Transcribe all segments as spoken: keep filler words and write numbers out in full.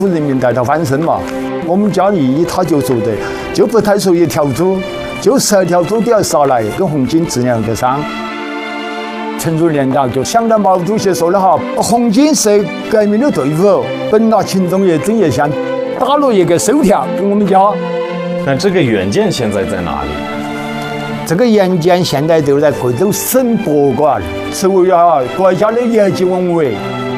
人民带他翻身嘛。我们家里他就说的，就不太说一条猪，就十二条猪都要杀来跟红军治两个伤。陈竹联党就想到毛主席说的哈，红军是革命的队伍，本拿群众也真也想打了一个收条给我们家。 那这个原件现在在哪里？ 这个原件现在就在贵州省博物馆，是为了国家的一级文物。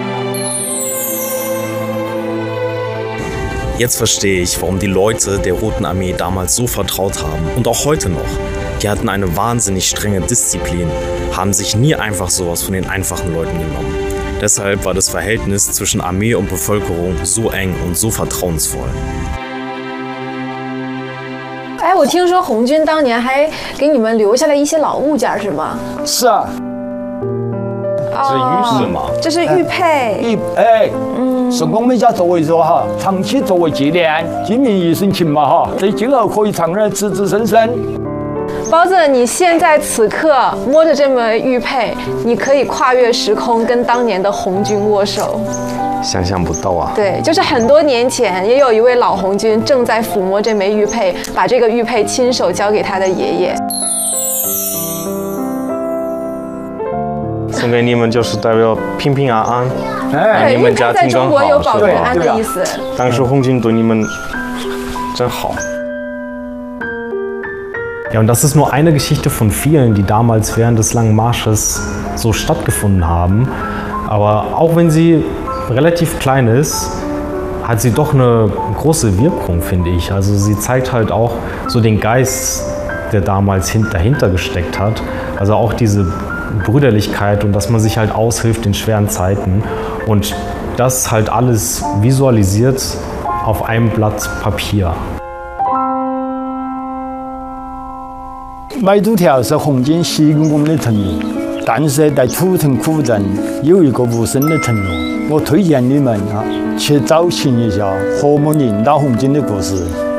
Jetzt verstehe ich, warum die Leute der Roten Armee damals so vertraut haben und auch heute noch. Die hatten eine wahnsinnig strenge Disziplin, haben sich nie einfach sowas von den einfachen Leuten genommen. Deshalb war das Verhältnis zwischen Armee und Bevölkerung so eng und so vertrauensvoll. 哎，我听说红军当年还给你们留下了一些老物件，是吗？ 是啊。 是玉饰吗？ 这是玉佩。 玉哎，嗯，是我们家作为说哈，长期作为纪念，金民一生情嘛哈，所以今后可以长的子子孙孙。 包子，你现在此刻摸着这枚玉佩，你可以跨越时空跟当年的红军握手。 想象不到啊！ 对，就是很多年前，也有一位老红军正在抚摸这枚玉佩，把这个玉佩亲手交给他的爷爷。 送给你们就是代表平平安安， 哎， 你们家庭更好， 有保平安的意思。 当时红军对你们真好。 Ja, und das ist nur eine Geschichte von vielen, die damals während des Langen Marsches so stattgefunden haben. Aber auch wenn sie relativ klein ist, hat sie doch eine große Wirkung, finde ich. Also sie zeigt halt auch so den Geist, der damals dahinter gesteckt hat. Also auch diese Brüderlichkeit und dass man sich halt aushilft in schweren Zeiten. Und das halt alles visualisiert auf einem Blatt Papier. 麦土条是红军袭击我们的承诺，但是在土城古镇有一个无声的承诺。我推荐你们啊，去找寻一下何某林打红军的故事。